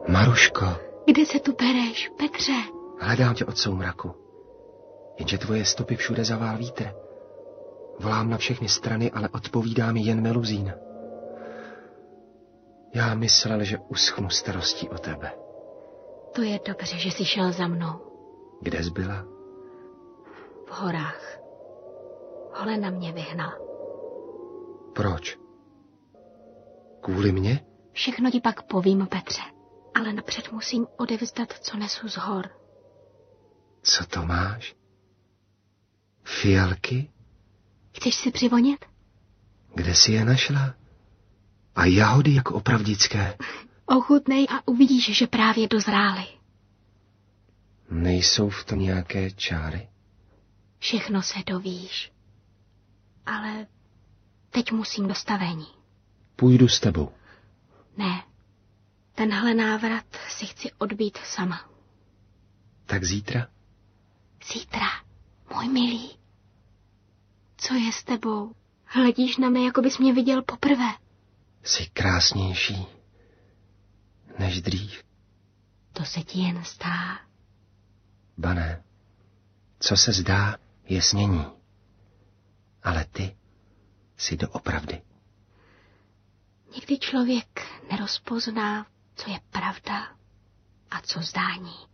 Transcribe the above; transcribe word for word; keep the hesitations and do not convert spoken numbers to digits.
Maruško. Kde se tu pereš, Petře? Hledám tě od soumraku. Jenže tvoje stopy všude zavál vítr. Volám na všechny strany, ale odpovídá mi jen meluzín. Já myslel, že uschnu starostí o tebe. To je dobře, že jsi šel za mnou. Kde jsi byla? V horách. Holena mě vyhnala. Proč? Kvůli mně? Všechno ti pak povím, Petře. Ale napřed musím odevzdat, co nesu z hor. Co to máš? Fialky? Chceš si přivonit? Kde jsi je našla? A jahody jako opravdické. Ochutnej a uvidíš, že právě dozrály. Nejsou v tom nějaké čáry? Všechno se dovíš. Ale teď musím do stavení. Půjdu s tebou. Ne. Tenhle návrat si chci odbít sama. Tak zítra? Zítra, můj milý. Co je s tebou? Hledíš na mě, jako bys mě viděl poprvé. Jsi krásnější než dřív. To se ti jen zdá. Ba ne. Co se zdá, je snění. Ale ty jsi doopravdy. Někdy člověk nerozpozná, co je pravda a co zdání.